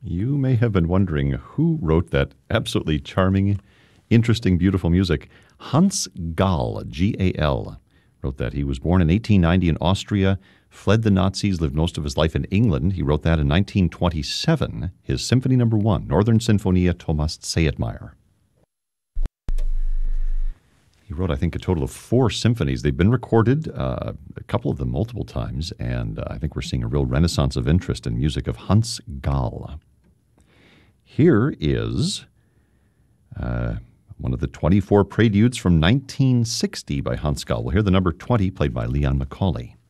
You may have been wondering who wrote that absolutely charming, interesting, beautiful music. Hans Gall, G-A-L, wrote that. He was born in 1890 in Austria, fled the Nazis, lived most of his life in England. He wrote that in 1927, his Symphony No. 1, Northern Sinfonia Thomas Zedtmeier. He wrote, I think, a total of 4 symphonies. They've been recorded, a couple of them multiple times, and I think we're seeing a real renaissance of interest in music of Hans Gall. Here is one of the 24 preludes from 1960 by Hans Gall. We'll hear the number 20 played by Leon Macaulay.